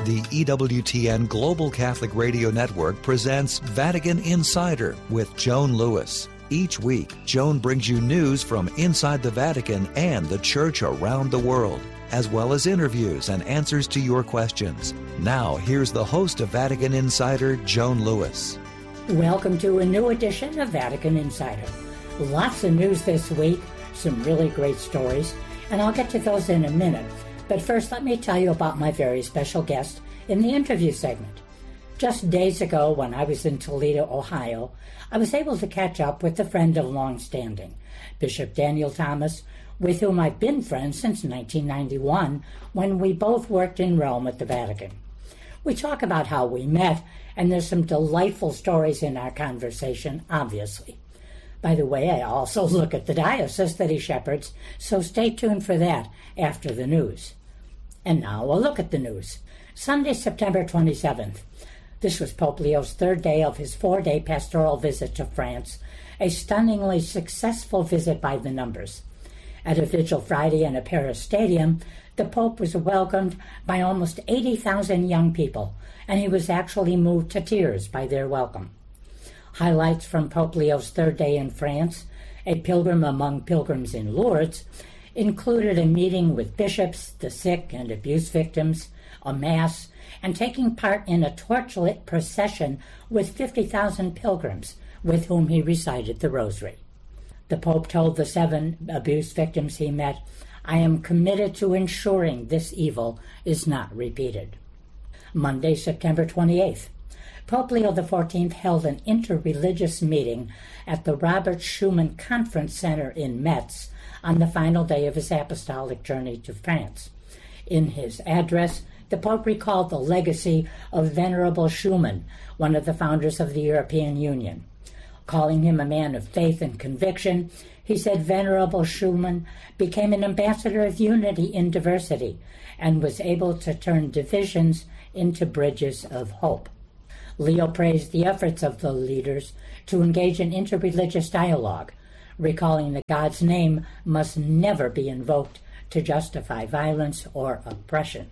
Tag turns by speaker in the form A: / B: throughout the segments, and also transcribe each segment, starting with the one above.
A: The EWTN Global Catholic Radio Network presents Vatican Insider with Joan Lewis. Each week, Joan brings you news from inside the Vatican and the Church around the world, as well as interviews and answers to your questions. Now, here's the host of Vatican Insider, Joan Lewis.
B: Welcome to a new edition of Vatican Insider. Lots of news this week, some really great stories, and I'll get to those in a minute. But first, let me tell you about my very special guest in the interview segment. Just days ago, when I was in Toledo, Ohio, I was able to catch up with a friend of long standing, Bishop Daniel Thomas, with whom I've been friends since 1991, when we both worked in Rome at the Vatican. We talk about how we met, and there's some delightful stories in our conversation, obviously. By the way, I also look at the diocese that he shepherds, so stay tuned for that after the news. And now a look at the news. Sunday, September 27th. This was Pope Leo's third day of his 4-day pastoral visit to France, a stunningly successful visit by the numbers. At a vigil Friday in a Paris stadium, the Pope was welcomed by almost 80,000 young people, and he was actually moved to tears by their welcome. Highlights from Pope Leo's third day in France, a pilgrim among pilgrims in Lourdes, included a meeting with bishops, the sick and abuse victims, a mass, and taking part in a torchlit procession with 50,000 pilgrims with whom he recited the Rosary. The Pope told the 7 abuse victims he met, "I am committed to ensuring this evil is not repeated." Monday, September 28th. Pope Leo XIV held an interreligious meeting at the Robert Schuman Conference Center in Metz on the final day of his apostolic journey to France. In his address, the Pope recalled the legacy of Venerable Schuman, one of the founders of the European Union. Calling him a man of faith and conviction, he said Venerable Schuman became an ambassador of unity in diversity and was able to turn divisions into bridges of hope. Leo praised the efforts of the leaders to engage in interreligious dialogue, recalling that God's name must never be invoked to justify violence or oppression.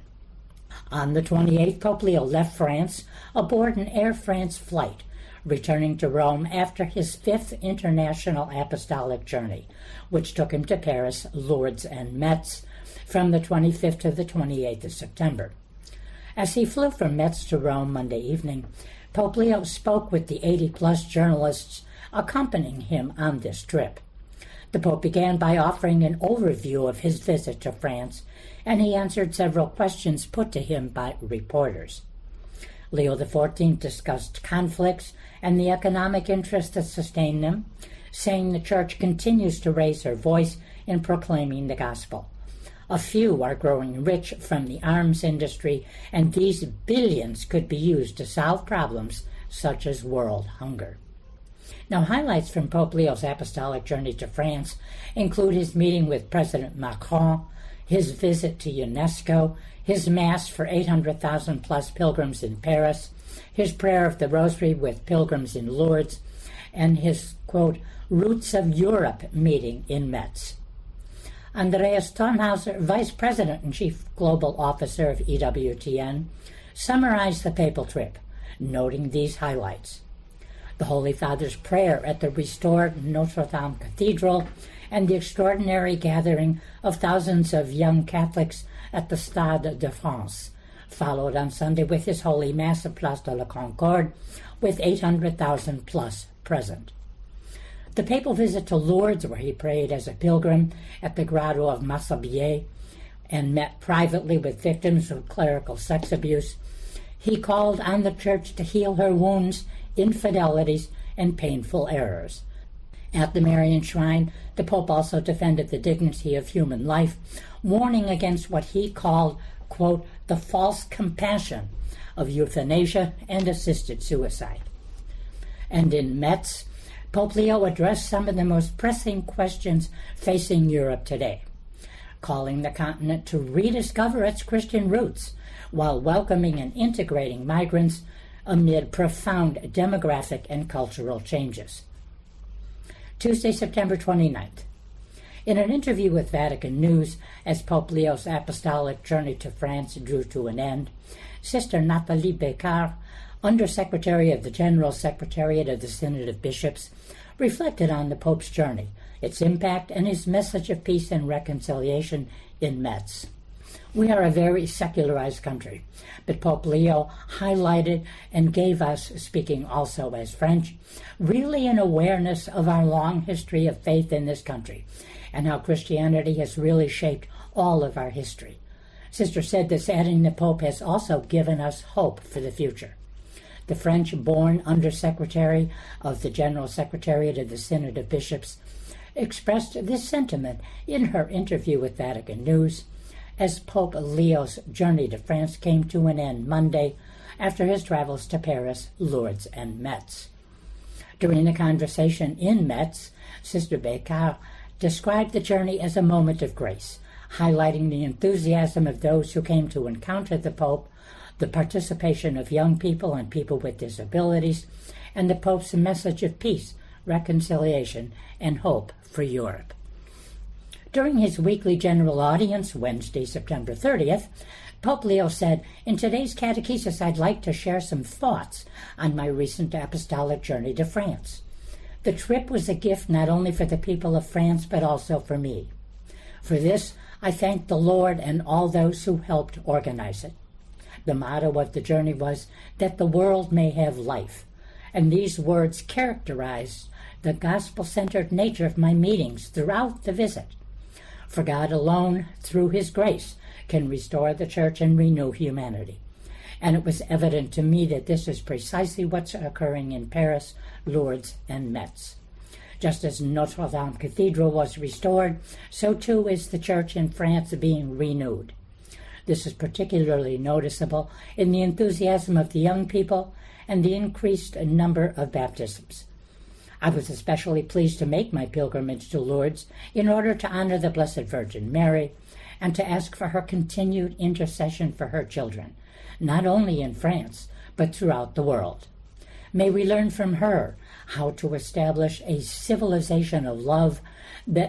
B: On the 28th, Pope Leo left France aboard an Air France flight, returning to Rome after his 5th international apostolic journey, which took him to Paris, Lourdes, and Metz from the 25th to the 28th of September. As he flew from Metz to Rome Monday evening, Pope Leo spoke with the 80-plus journalists accompanying him on this trip. The Pope began by offering an overview of his visit to France, and he answered several questions put to him by reporters. Leo XIV discussed conflicts and the economic interests that sustain them, saying the Church continues to raise her voice in proclaiming the gospel. A few are growing rich from the arms industry, and these billions could be used to solve problems such as world hunger. Now, highlights from Pope Leo's apostolic journey to France include his meeting with President Macron, his visit to UNESCO, his Mass for 800,000-plus pilgrims in Paris, his prayer of the Rosary with pilgrims in Lourdes, and his, quote, Roots of Europe meeting in Metz. Andreas Thornhauser, Vice President and Chief Global Officer of EWTN, summarized the papal trip, noting these highlights. The Holy Father's prayer at the restored Notre Dame Cathedral and the extraordinary gathering of thousands of young Catholics at the Stade de France, followed on Sunday with his Holy Mass at Place de la Concorde, with 800,000 plus present. The papal visit to Lourdes, where he prayed as a pilgrim at the Grotto of Massabielle and met privately with victims of clerical sex abuse, he called on the Church to heal her wounds, infidelities, and painful errors. At the Marian Shrine, the Pope also defended the dignity of human life, warning against what he called, quote, the false compassion of euthanasia and assisted suicide. And in Metz, Pope Leo addressed some of the most pressing questions facing Europe today, calling the continent to rediscover its Christian roots while welcoming and integrating migrants amid profound demographic and cultural changes. Tuesday, September 29th. In an interview with Vatican News, as Pope Leo's apostolic journey to France drew to an end, Sister Nathalie Becard, Undersecretary of the General Secretariat of the Synod of Bishops, reflected on the Pope's journey, its impact, and his message of peace and reconciliation in Metz. We are a very secularized country, but Pope Leo highlighted and gave us, speaking also as French, really an awareness of our long history of faith in this country and how Christianity has really shaped all of our history. Sister said this, adding the Pope has also given us hope for the future. The French-born Undersecretary of the General Secretariat of the Synod of Bishops expressed this sentiment in her interview with Vatican News as Pope Leo's journey to France came to an end Monday after his travels to Paris, Lourdes, and Metz. During the conversation in Metz, Sister Becard described the journey as a moment of grace, highlighting the enthusiasm of those who came to encounter the Pope, the participation of young people and people with disabilities, and the Pope's message of peace, reconciliation, and hope for Europe. During his weekly general audience, Wednesday, September 30th, Pope Leo said, "In today's catechesis, I'd like to share some thoughts on my recent apostolic journey to France. The trip was a gift not only for the people of France, but also for me. For this, I thank the Lord and all those who helped organize it. The motto of the journey was that the world may have life, and these words characterized the gospel-centered nature of my meetings throughout the visit. For God alone, through his grace, can restore the church and renew humanity. And it was evident to me that this is precisely what's occurring in Paris, Lourdes, and Metz. Just as Notre Dame Cathedral was restored, so too is the church in France being renewed. This is particularly noticeable in the enthusiasm of the young people and the increased number of baptisms. I was especially pleased to make my pilgrimage to Lourdes in order to honor the Blessed Virgin Mary and to ask for her continued intercession for her children, not only in France, but throughout the world. May we learn from her how to establish a civilization of love that